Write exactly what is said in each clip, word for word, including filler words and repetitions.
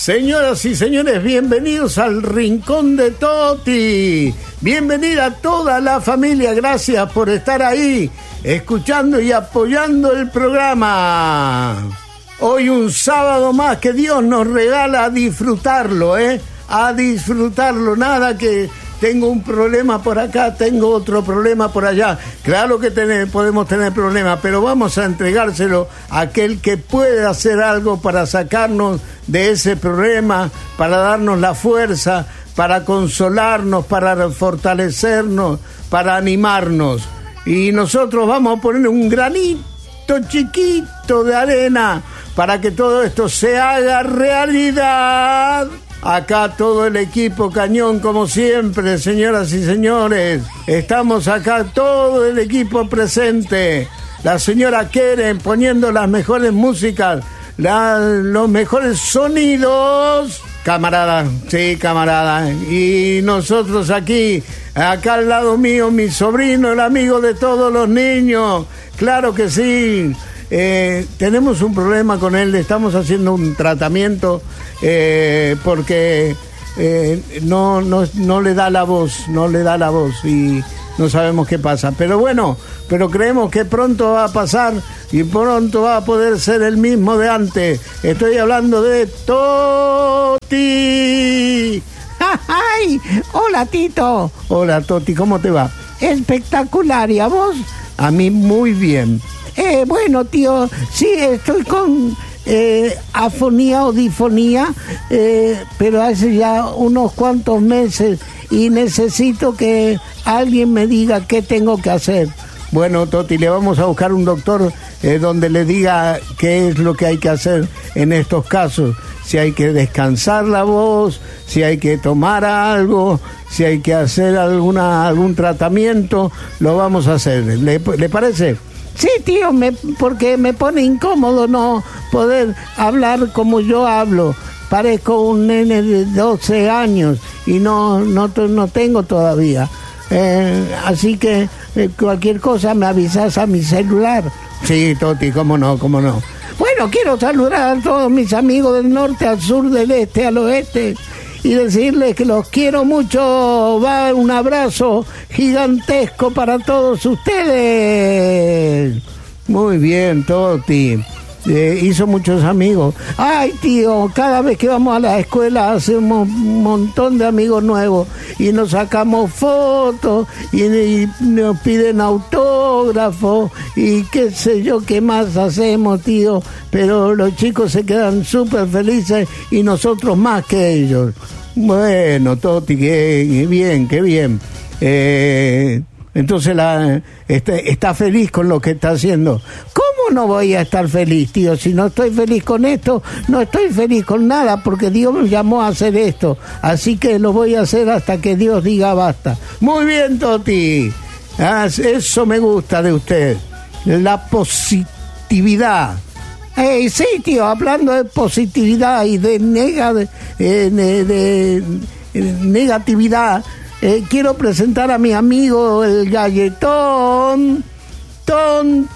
Señoras y señores, bienvenidos al Rincón de Toti. Bienvenida a toda la familia, gracias por estar ahí, escuchando y apoyando el programa. Hoy un sábado más que Dios nos regala a disfrutarlo, ¿eh? A disfrutarlo, nada que tengo un problema por acá, tengo otro problema por allá. Claro que tener, podemos tener problemas, pero vamos a entregárselo a aquel que puede hacer algo para sacarnos de ese problema, para darnos la fuerza, para consolarnos, para fortalecernos, para animarnos. Y nosotros vamos a poner un granito chiquito de arena para que todo esto se haga realidad. Acá todo el equipo Cañón, como siempre, señoras y señores. Estamos acá, todo el equipo presente. La señora Keren poniendo las mejores músicas, la, los mejores sonidos. Camarada, sí, camarada. Y nosotros aquí, acá al lado mío, mi sobrino, el amigo de todos los niños. Claro que sí. Eh, tenemos un problema con él, le estamos haciendo un tratamiento eh, porque eh, no, no, no le da la voz, no le da la voz y no sabemos qué pasa. Pero bueno, pero creemos que pronto va a pasar y pronto va a poder ser el mismo de antes. Estoy hablando de Toti. ¡Ay! Hola, Tito. Hola, Toti, ¿cómo te va? Espectacular, ¿y a vos? A mí muy bien. Eh, bueno, tío, sí, estoy con eh, afonía o difonía, eh, pero hace ya unos cuantos meses y necesito que alguien me diga qué tengo que hacer. Bueno, Toti, le vamos a buscar un doctor eh, donde le diga qué es lo que hay que hacer en estos casos. Si hay que descansar la voz, si hay que tomar algo, si hay que hacer alguna algún tratamiento, lo vamos a hacer. ¿Le, le parece? Sí, tío, me, porque me pone incómodo no poder hablar como yo hablo. Parezco un nene de doce años y no, no, no tengo todavía. Eh, así que eh, cualquier cosa me avisas a mi celular. Sí, Toti, cómo no, cómo no. Bueno, quiero saludar a todos mis amigos del norte, al sur, del este, al oeste y decirles que los quiero mucho. Va un abrazo gigantesco para todos ustedes. Muy bien, Toti. Eh, hizo muchos amigos. Ay, tío, cada vez que vamos a la escuela hacemos un montón de amigos nuevos y nos sacamos fotos y, y nos piden autógrafos y qué sé yo qué más hacemos, tío, pero los chicos se quedan súper felices y nosotros más que ellos. Bueno, Toti, qué bien, qué bien. Eh, entonces la, está, está feliz con lo que está haciendo. ¿Cómo no voy a estar feliz, tío? Si no estoy feliz con esto, no estoy feliz con nada, porque Dios me llamó a hacer esto. Así que lo voy a hacer hasta que Dios diga basta. Muy bien, Toti. Ah, eso me gusta de usted. La positividad. Hey, sí, tío, hablando de positividad y de, nega, de, de, de, de, de negatividad, eh, quiero presentar a mi amigo el galletón. Tom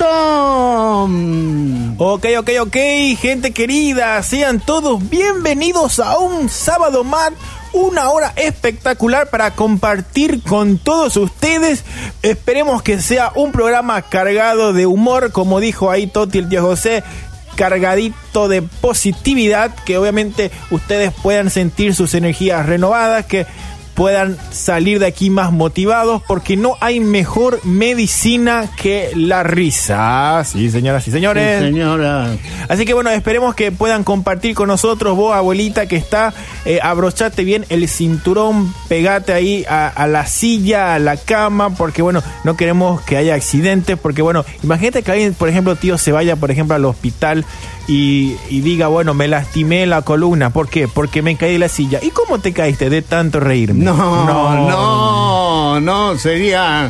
Tom. Ok, ok, ok, gente querida, sean todos bienvenidos a un sábado más, una hora espectacular para compartir con todos ustedes. Esperemos que sea un programa cargado de humor, como dijo ahí Toti el tío José, cargadito de positividad, que obviamente ustedes puedan sentir sus energías renovadas, que puedan salir de aquí más motivados, porque no hay mejor medicina que la risa. Sí, señoras y señores. Sí, señora. Así que bueno, esperemos que puedan compartir con nosotros. Vos, abuelita, que está, eh, abrochate bien el cinturón, pegate ahí a, a la silla, a la cama, porque bueno, no queremos que haya accidentes, porque bueno, imagínate que alguien, por ejemplo, tío, se vaya, por ejemplo, al hospital y, y diga, bueno, me lastimé la columna. ¿Por qué? Porque me caí de la silla. ¿Y cómo te caíste? De tanto reírme. No, no, no, no, sería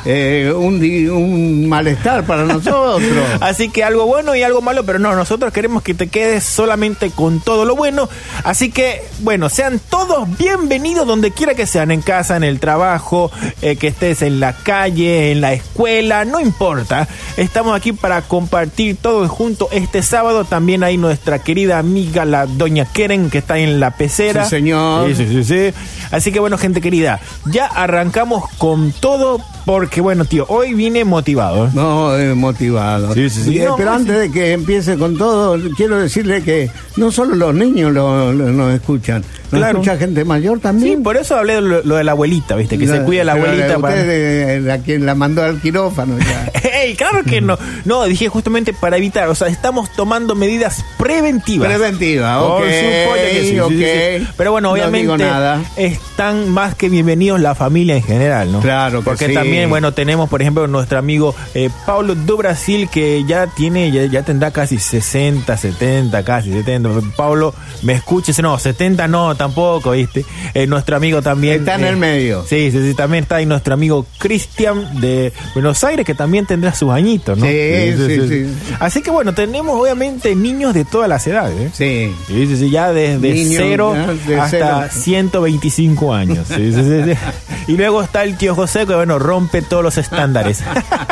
eh, un, un malestar para nosotros. Así que algo bueno y algo malo, pero no, nosotros queremos que te quedes solamente con todo lo bueno. Así que, bueno, sean todos bienvenidos donde quiera que sean, en casa, en el trabajo, eh, que estés en la calle, en la escuela, no importa. Estamos aquí para compartir todos juntos este sábado. También hay nuestra querida amiga, la doña Keren, que está en la pecera. Sí, señor. Sí, sí, sí, sí. Así que, bueno, gente querida, ya arrancamos con todo porque, bueno, tío, hoy vine motivado. ¿eh? No, eh, motivado. Sí, sí, sí. Eh, No, pero sí. antes de que empiece con todo, quiero decirle que no solo los niños lo, lo- nos escuchan, nos Claro. escucha gente mayor Sí, también. por eso hablé de lo, lo de la abuelita, ¿viste? Que se cuida la Pero abuelita. Usted para... es la quien la mandó al quirófano ya. ¡Ey! Claro que no. No, dije justamente para evitar. O sea, estamos tomando medidas preventivas. Preventiva, ok. Por supuesto que sí, sí, ok. sí, sí. Pero bueno, No digo obviamente nada. están más que bienvenidos la familia en general, ¿no? Claro que Porque sí. también, bueno, tenemos, por ejemplo, nuestro amigo eh, Paulo do Brasil, que ya tiene, ya, ya tendrá casi sesenta, setenta, casi setenta. Paulo, me escuches, no, setenta no, tampoco, ¿viste? Eh, nuestro amigo también. Está en eh, el medio. Sí, sí, sí, también está ahí nuestro amigo Cristian de Buenos Aires, que también tendrá sus añitos, ¿no? Sí, sí, sí. Así que bueno, tenemos obviamente niños de todas las edades, ¿eh? Sí. Sí, sí, sí, ya desde Niños, cero ya, de hasta cero. ciento veinticinco años. Sí, sí, sí, sí. Y luego está el tío José, que bueno, rompe todos los estándares.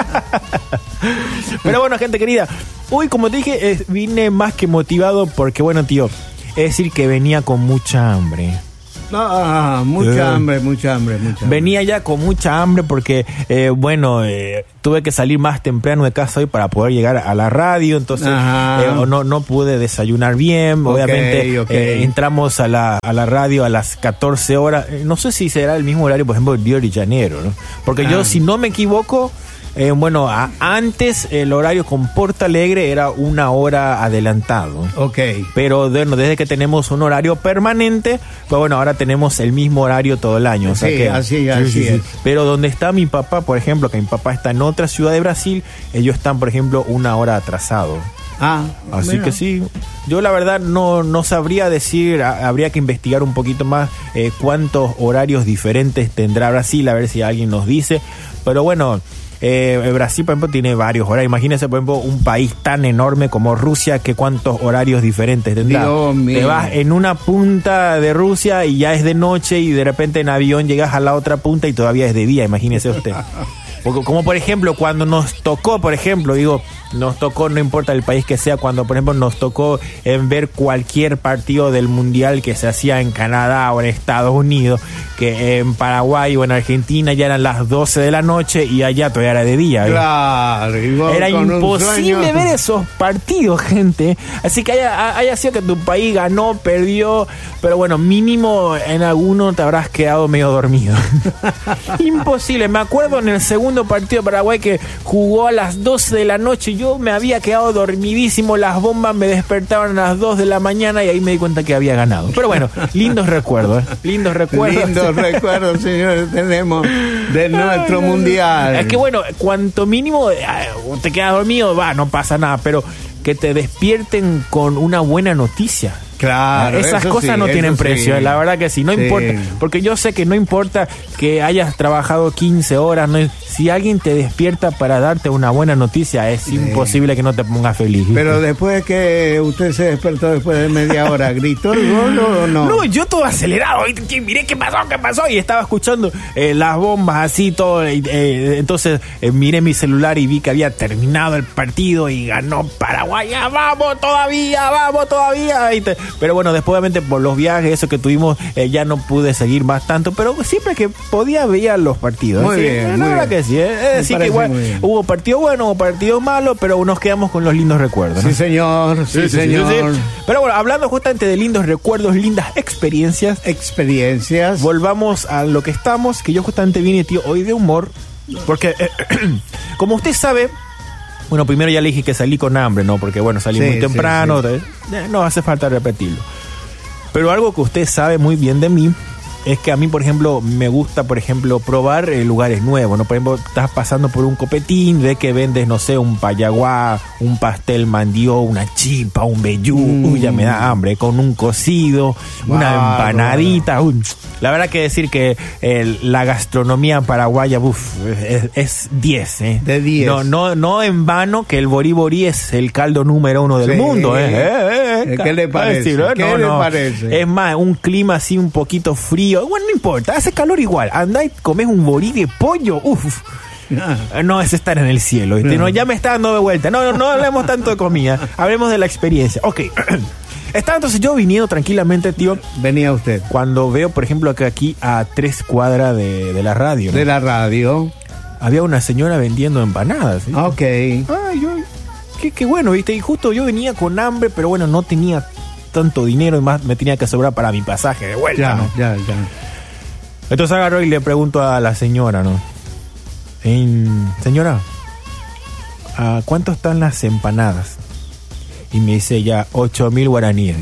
Pero bueno, gente querida, hoy, como te dije, eh, vine más que motivado porque, bueno, tío, es decir que venía con mucha hambre. Ah, mucha Eh. hambre, mucha hambre, mucha hambre. Venía ya con mucha hambre porque, eh, bueno, eh, tuve que salir más temprano de casa hoy para poder llegar a la radio, entonces Ajá. eh, no, no pude desayunar bien. Ok, Obviamente ok. eh, entramos a la, a la radio a las catorce horas. Eh, no sé si será el mismo horario, por ejemplo, el Río de Janeiro, ¿no? Porque Ah. yo, si no me equivoco, eh, bueno, a- antes el horario con Porto Alegre era una hora adelantado. Ok. Pero bueno, desde que tenemos un horario permanente, pues bueno, ahora tenemos el mismo horario todo el año. O sea Sí, que, así, así es. Pero donde está mi papá, por ejemplo, que mi papá está en otra ciudad de Brasil, ellos están, por ejemplo, una hora atrasados. Ah, Así mira. que sí, yo la verdad no, no sabría decir, a- habría que investigar un poquito más eh, cuántos horarios diferentes tendrá Brasil, a ver si alguien nos dice. Pero bueno, eh, Brasil, por ejemplo, tiene varios horarios. Imagínense, por ejemplo, un país tan enorme como Rusia, que cuántos horarios diferentes tendrá. Dios mío. Te vas en una punta de Rusia y ya es de noche, y de repente en avión llegas a la otra punta y todavía es de día, imagínese usted. Porque, como por ejemplo, cuando nos tocó, por ejemplo, digo, nos tocó, no importa el país que sea, cuando por ejemplo nos tocó en ver cualquier partido del mundial que se hacía en Canadá o en Estados Unidos, que en Paraguay o en Argentina ya eran las doce de la noche y allá todavía era de día. ¿eh? Claro, y vos Era con un imposible sueño. ver esos partidos, gente. Así que haya, haya sido que tu país ganó, perdió, pero bueno, mínimo en alguno te habrás quedado medio dormido. Imposible. Me acuerdo en el segundo partido de Paraguay que jugó a las doce de la noche. Yo me había quedado dormidísimo. Las bombas me despertaron a las dos de la mañana y ahí me di cuenta que había ganado. Pero bueno, lindos recuerdos. ¿eh? Lindos recuerdos. Lindos recuerdos, señores, tenemos de nuestro mundial. Es que bueno, cuanto mínimo eh, te quedas dormido, va, no pasa nada, pero que te despierten con una buena noticia. Claro, Esas eso cosas sí, no tienen eso precio, sí. la verdad que sí, no Sí. importa, porque yo sé que no importa que hayas trabajado quince horas, no, si alguien te despierta para darte una buena noticia, es imposible que no te pongas feliz. Pero después que usted se despertó después de media hora, ¿gritó el gol o no? No, yo todo acelerado, ¿viste? Miré qué pasó, qué pasó, y estaba escuchando eh, las bombas así, todo, y, eh, entonces eh, miré mi celular y vi que había terminado el partido y ganó Paraguay. ¡Ah, vamos todavía, vamos todavía! Y te- pero bueno, después obviamente por los viajes, eso que tuvimos, eh, ya no pude seguir más tanto, pero siempre que podía veía los partidos. Muy ¿sí? bien, La muy verdad bien. que sí, ¿eh? Es Me decir, que parece igual muy bien. hubo partidos buenos, hubo partidos malos, pero nos quedamos con los lindos recuerdos, ¿no? Sí, señor, sí, Sí, sí, sí, señor. sí, sí. Pero bueno, hablando justamente de lindos recuerdos, lindas experiencias, Experiencias. volvamos a lo que estamos, que yo justamente vine, tío, hoy de humor, porque eh, como usted sabe, bueno, primero ya le dije que salí con hambre, ¿no? Porque bueno, salí Sí, muy sí, temprano, sí. eh, no hace falta repetirlo. Pero algo que usted sabe muy bien de mí es que a mí, por ejemplo, me gusta, por ejemplo, probar eh, lugares nuevos, ¿no? Por ejemplo, estás pasando por un copetín, ves que vendes, no sé, un payaguá, un pastel mandió, una chipa, un vellú, mm. uy, ya me da hambre, con un cocido, wow, una empanadita, wow. uy. La verdad que decir que eh, la gastronomía paraguaya, uf, es diez, ¿eh? De diez. No, no, no en vano que el borí borí es el caldo número uno del sí. mundo, ¿eh? eh, eh ¿Qué le parece? Decir, ¿eh? ¿Qué no, le no. parece? Es más, un clima así un poquito frío. Bueno, no importa, hace calor igual. Andá y comés un borí de pollo. Uf. No, no es estar en el cielo. ¿viste? No. No, ya me está dando de vuelta. No, no, no hablemos tanto de comida. Hablemos de la experiencia. Ok. Estaba entonces yo viniendo tranquilamente, tío. Venía usted. Cuando veo, por ejemplo, que aquí a tres cuadras de, de la radio. ¿no? De la radio. Había una señora vendiendo empanadas. ¿sí? Ok. Ay, yo, qué, qué bueno, ¿viste? Y justo yo venía con hambre, pero bueno, no tenía tanto dinero y más me tenía que sobrar para mi pasaje de vuelta, ya, ¿no? Ya, ya. Entonces agarro y le pregunto a la señora, ¿no? En, señora, ¿a cuánto están las empanadas? Y me dice ya, ocho mil guaraníes.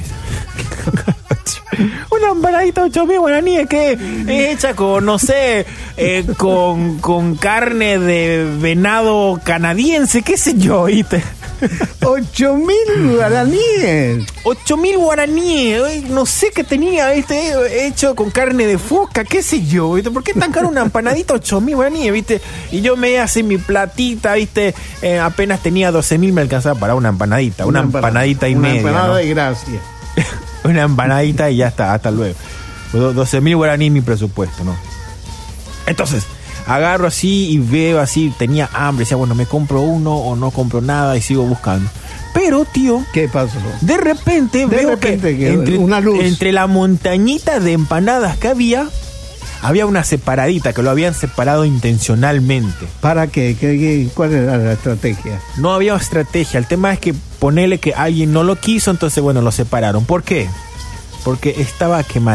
Una empanadita ocho mil guaraníes que es hecha con, no sé, eh, con, con carne de venado canadiense, qué sé yo, ¿viste? ocho mil guaraníes. ocho mil guaraníes. No sé qué tenía, ¿viste? Hecho con carne de foca, qué sé yo, ¿viste? ¿Por qué tan caro una empanadita ocho mil guaraníes, ¿viste? Y yo me hice mi platita, ¿viste? Eh, apenas tenía doce mil, me alcanzaba para una empanadita. Una, una empanadita y una media. Una empanada ¿no? y gracias. Una empanadita y ya está, hasta luego. doce mil guaraníes mi presupuesto, ¿no? Entonces, agarro así y veo así, tenía hambre, decía, bueno, me compro uno o no compro nada y sigo buscando. Pero, tío, ¿qué pasó? De repente de veo repente que, que entre, una luz. entre la montañita de empanadas que había, había una separadita que lo habían separado intencionalmente. ¿Para qué? ¿Qué, qué? ¿Cuál era la estrategia? No había estrategia. El tema es que ponele que alguien no lo quiso, entonces, bueno, lo separaron. ¿Por qué? Porque estaba quemado.